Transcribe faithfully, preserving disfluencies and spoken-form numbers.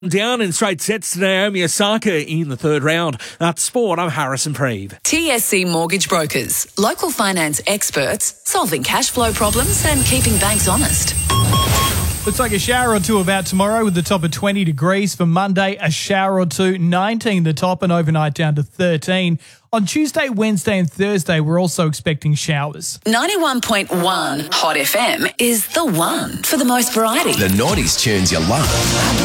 Down in straight sets to Naomi Osaka in the third round. That's sport. I'm Harrison Preeve. T S C Mortgage Brokers, local finance experts, solving cash flow problems and keeping banks honest. Looks like a shower or two about tomorrow with the top of twenty degrees. For Monday, a shower or two, nineteen the top, and overnight down to thirteen. On Tuesday, Wednesday and Thursday, we're also expecting showers. ninety-one point one Hot F M is the one for the most variety. The nineties tunes you love.